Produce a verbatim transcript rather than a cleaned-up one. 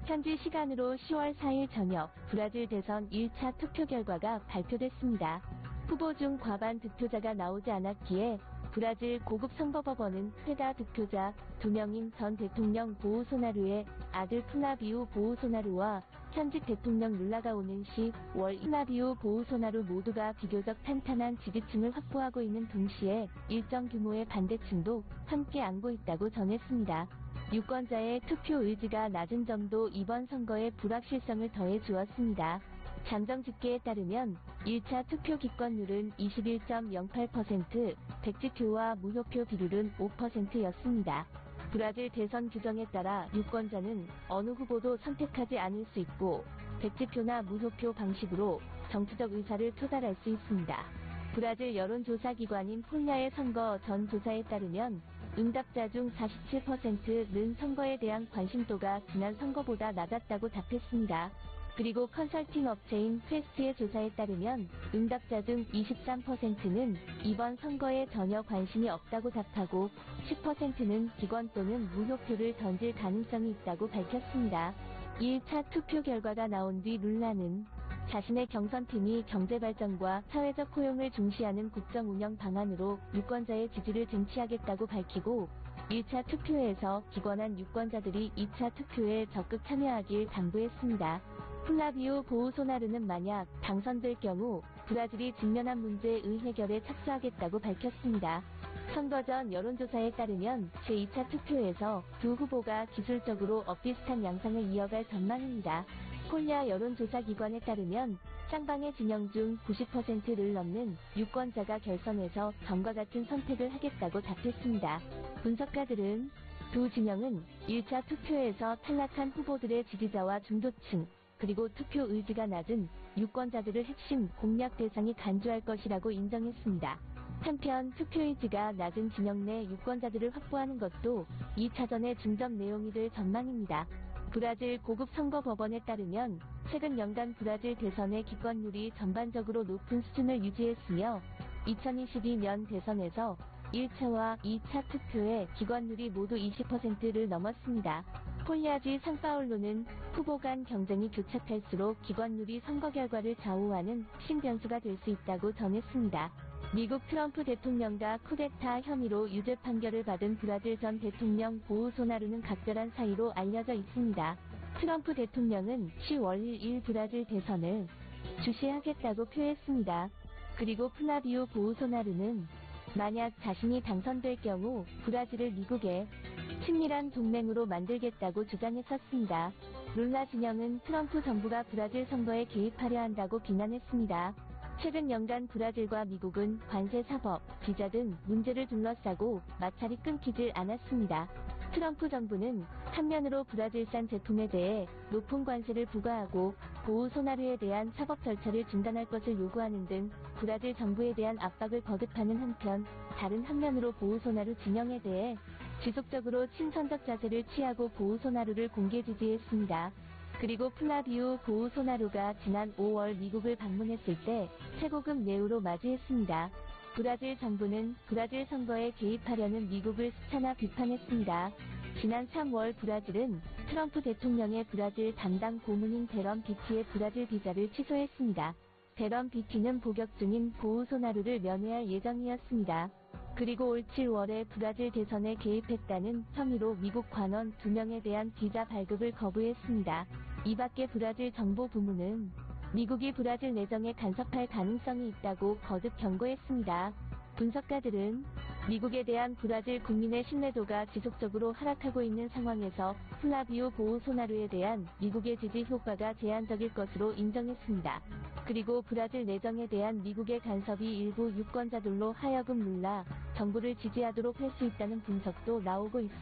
현지 시간으로 시월 사일 저녁 브라질 대선 일 차 투표 결과가 발표됐습니다. 후보 중 과반 득표자가 나오지 않았기에 브라질 고급 선거법원은 최다 득표자 두 명인 전 대통령 보우소나루의 아들 플라비우 보우소나루와 현직 대통령 룰라가 오는 시월 플라비우 보우소나루 모두가 비교적 탄탄한 지지층을 확보하고 있는 동시에 일정 규모의 반대층도 함께 안고 있다고 전했습니다. 유권자의 투표 의지가 낮은 점도 이번 선거의 불확실성을 더해 주었습니다. 잠정 집계에 따르면 일 차 투표 기권율은 이십일 점 영팔 퍼센트, 백지표와 무효표 비율은 오 퍼센트였습니다. 브라질 대선 규정에 따라 유권자는 어느 후보도 선택하지 않을 수 있고 백지표나 무효표 방식으로 정치적 의사를 표달할 수 있습니다. 브라질 여론조사기관인 폴야의 선거 전 조사에 따르면 응답자 중 사십칠 퍼센트는 선거에 대한 관심도가 지난 선거보다 낮았다고 답했습니다. 그리고 컨설팅 업체인 퀘스트의 조사에 따르면 응답자 중 이십삼 퍼센트는 이번 선거에 전혀 관심이 없다고 답하고 십 퍼센트는 기권 또는 무효표를 던질 가능성이 있다고 밝혔습니다. 일 차 투표 결과가 나온 뒤 룰라는 자신의 경선팀이 경제발전과 사회적 포용을 중시하는 국정운영 방안으로 유권자의 지지를 쟁취하겠다고 밝히고 일 차 투표에서 기권한 유권자들이 이 차 투표에 적극 참여하길 당부했습니다. 플라비우 보우소나루는 만약 당선될 경우 브라질이 직면한 문제의 해결에 착수하겠다고 밝혔습니다. 선거 전 여론조사에 따르면 제이 차 투표에서 두 후보가 기술적으로 엇비슷한 양상을 이어갈 전망입니다. 폴야 여론조사기관에 따르면 쌍방의 진영 중 구십 퍼센트를 넘는 유권자가 결선에서 전과 같은 선택을 하겠다고 답했습니다. 분석가들은 두 진영은 일 차 투표에서 탈락한 후보들의 지지자와 중도층, 그리고 투표 의지가 낮은 유권자들을 핵심 공략 대상이 간주할 것이라고 인정했습니다. 한편 투표 의지가 낮은 진영 내 유권자들을 확보하는 것도 이 차전의 중점 내용이 될 전망입니다. 브라질 고급 선거법원에 따르면 최근 연간 브라질 대선의 기권율이 전반적으로 높은 수준을 유지했으며 이천이십이 년 대선에서 일 차와 이 차 투표의 기권율이 모두 이십 퍼센트를 넘었습니다. 폴야지 상파울루는 후보 간 경쟁이 교착할수록 기권율이 선거 결과를 좌우하는 신변수가 될 수 있다고 전했습니다. 미국 트럼프 대통령과 쿠데타 혐의로 유죄 판결을 받은 브라질 전 대통령 보우소나루는 각별한 사이로 알려져 있습니다. 트럼프 대통령은 시월 일 브라질 대선을 주시하겠다고 표했습니다. 그리고 플라비우 보우소나루는 만약 자신이 당선될 경우 브라질을 미국의 친밀한 동맹으로 만들겠다고 주장했었습니다. 룰라 진영은 트럼프 정부가 브라질 선거에 개입하려 한다고 비난했습니다. 최근 연간 브라질과 미국은 관세 사법, 비자 등 문제를 둘러싸고 마찰이 끊기질 않았습니다. 트럼프 정부는 한면으로 브라질산 제품에 대해 높은 관세를 부과하고 보우소나루에 대한 사법 절차를 중단할 것을 요구하는 등 브라질 정부에 대한 압박을 거듭하는 한편 다른 한면으로 보우소나루 진영에 대해 지속적으로 친선적 자세를 취하고 보우소나루를 공개 지지했습니다. 그리고 플라비우 보우소나루가 지난 오월 미국을 방문했을 때 최고급 내우로 맞이했습니다. 브라질 정부는 브라질 선거에 개입하려는 미국을 수차나 비판했습니다. 지난 삼월 브라질은 트럼프 대통령의 브라질 담당 고문인 데런 비티의 브라질 비자를 취소했습니다. 데런 비티는 복역 중인 보우소나루를 면회할 예정이었습니다. 그리고 올 칠월에 브라질 대선에 개입했다는 혐의로 미국 관원 두 명에 대한 비자 발급을 거부했습니다. 이밖에 브라질 정보부문은 미국이 브라질 내정에 간섭할 가능성이 있다고 거듭 경고했습니다. 분석가들은 미국에 대한 브라질 국민의 신뢰도가 지속적으로 하락하고 있는 상황에서 플라비우 보우소나루에 대한 미국의 지지 효과가 제한적일 것으로 인정했습니다. 그리고 브라질 내정에 대한 미국의 간섭이 일부 유권자들로 하여금 룰라 정부를 지지하도록 할 수 있다는 분석도 나오고 있습니다.